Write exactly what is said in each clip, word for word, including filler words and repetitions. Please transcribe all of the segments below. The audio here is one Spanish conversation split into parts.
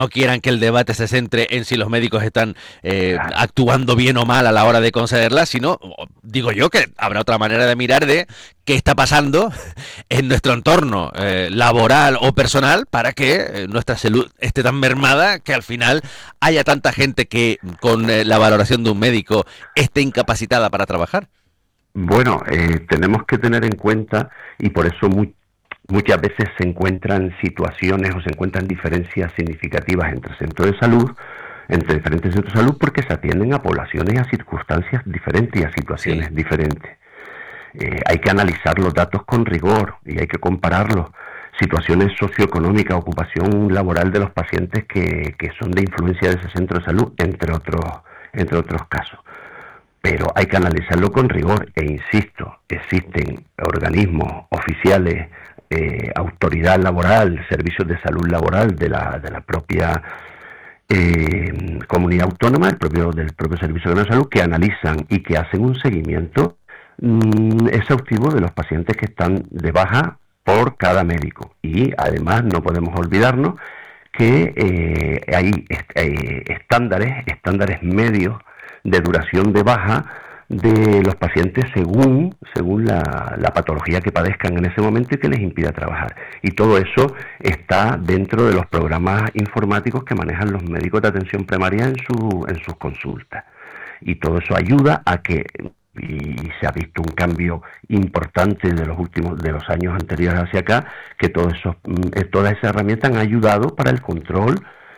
no quieran que el debate se centre en si los médicos están eh, Claro. actuando bien o mal a la hora de concederla, sino, digo yo, que habrá otra manera de mirar de qué está pasando en nuestro entorno eh, laboral o personal para que eh, nuestra salud esté tan mermada que al final haya tanta gente que con eh, la valoración de un médico esté incapacitada para trabajar. Bueno, eh, tenemos que tener en cuenta, y por eso mu muchas veces se encuentran situaciones o se encuentran diferencias significativas entre centros de salud, entre diferentes centros de salud, porque se atienden a poblaciones y a circunstancias diferentes y a Sí. situaciones diferentes. Eh, hay que analizar los datos con rigor y hay que compararlos. Situaciones socioeconómicas, ocupación laboral de los pacientes que, que son de influencia de ese centro de salud, entre otros, entre otros casos. Pero hay que analizarlo con rigor e insisto, existen organismos oficiales, eh, autoridad laboral, servicios de salud laboral de la, de la propia eh, comunidad autónoma, el propio, del propio Servicio de Salud, que analizan y que hacen un seguimiento mmm, exhaustivo de los pacientes que están de baja por cada médico. Y además no podemos olvidarnos que eh, hay est eh, estándares, estándares medios de duración de baja de los pacientes según, según la, la patología que padezcan en ese momento y que les impida trabajar. Y todo eso está dentro de los programas informáticos que manejan los médicos de atención primaria en, su, en sus consultas. Y todo eso ayuda a que, y se ha visto un cambio importante de los últimos, de los años anteriores hacia acá, que todo eso, todas esas herramientas han ayudado para el control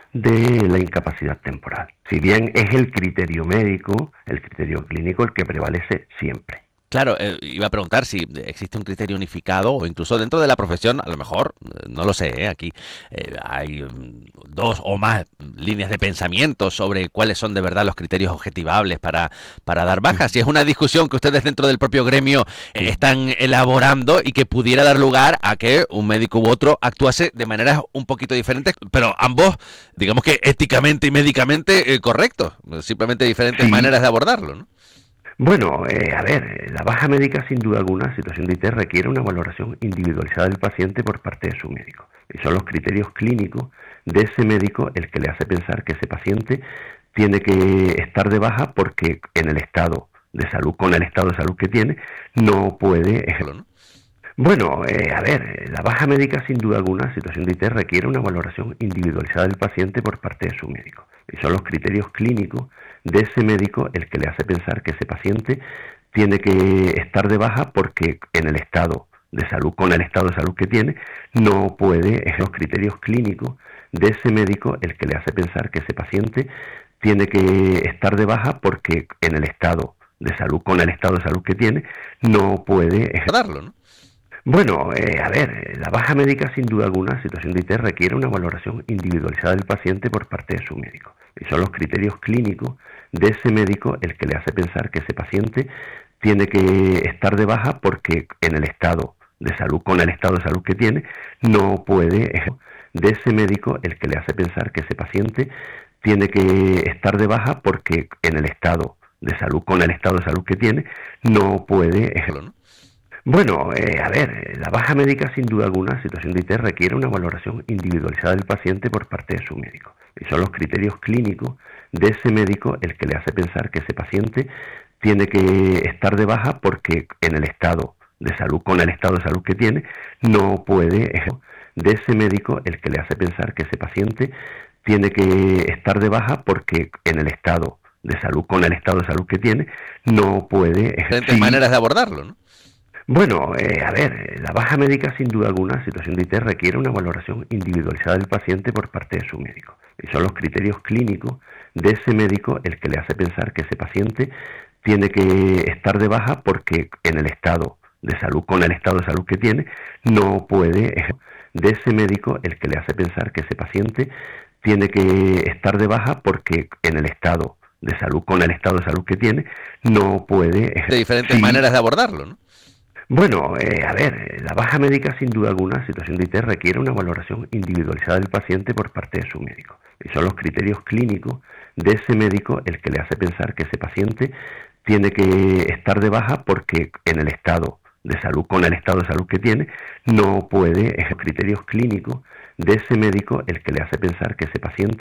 de la incapacidad temporal. Si bien es el criterio médico, el criterio clínico el que prevalece siempre. Claro, eh, iba a preguntar si existe un criterio unificado o incluso dentro de la profesión, a lo mejor, eh, no lo sé, ¿eh? Aquí eh, hay um, dos o más líneas de pensamiento sobre cuáles son de verdad los criterios objetivables para, para dar bajas. Si es una discusión que ustedes dentro del propio gremio eh, están elaborando y que pudiera dar lugar a que un médico u otro actuase de maneras un poquito diferentes, pero ambos, digamos que éticamente y médicamente eh, correctos, simplemente diferentes Sí. maneras de abordarlo, ¿no? Bueno, eh, a ver, la baja médica sin duda alguna, situación de I T requiere una valoración individualizada del paciente por parte de su médico. Y son los criterios clínicos de ese médico el que le hace pensar que ese paciente tiene que estar de baja porque en el estado de salud, con el estado de salud que tiene, no puede ejercer. ¿No? Bueno, eh, a ver, la baja médica sin duda alguna, situación de I T requiere una valoración individualizada del paciente por parte de su médico. Y son los criterios clínicos de ese médico el que le hace pensar que ese paciente tiene que estar de baja porque en el estado de salud, con el estado de salud que tiene, no puede, es los criterios clínicos de ese médico el que le hace pensar que ese paciente tiene que estar de baja porque en el estado de salud, con el estado de salud que tiene, no puede Darlo, ¿no? Bueno, eh, a ver, la baja médica sin duda alguna, situación de I T requiere una valoración individualizada del paciente por parte de su médico. Y son los criterios clínicos de ese médico el que le hace pensar que ese paciente tiene que estar de baja porque en el estado de salud, con el estado de salud que tiene, no puede ejercer. De ese médico el que le hace pensar que ese paciente tiene que estar de baja porque en el estado de salud, con el estado de salud que tiene, no puede ejercer. ¿No? Bueno, eh, a ver, la baja médica sin duda alguna, situación de I T requiere una valoración individualizada del paciente por parte de su médico. Y son los criterios clínicos de ese médico el que le hace pensar que ese paciente tiene que estar de baja porque en el estado de salud, con el estado de salud que tiene, no puede ejercer. De ese médico el que le hace pensar que ese paciente tiene que estar de baja porque en el estado de salud, con el estado de salud que tiene, no puede ejercer. Diferentes maneras de abordarlo, ¿no? Bueno, eh, a ver, la baja médica sin duda alguna, situación de I T requiere una valoración individualizada del paciente por parte de su médico. Y son los criterios clínicos de ese médico el que le hace pensar que ese paciente tiene que estar de baja porque en el estado de salud, con el estado de salud que tiene, no puede ejercer. De ese médico el que le hace pensar que ese paciente tiene que estar de baja porque en el estado de salud, con el estado de salud que tiene, no puede ejercer. De diferentes Sí. maneras de abordarlo, ¿no? Bueno, eh, a ver, la baja médica sin duda alguna, situación de I T requiere una valoración individualizada del paciente por parte de su médico. Y son los criterios clínicos de ese médico el que le hace pensar que ese paciente tiene que estar de baja porque en el estado de salud, con el estado de salud que tiene, no puede ejercer. Criterios clínicos de ese médico el que le hace pensar que ese paciente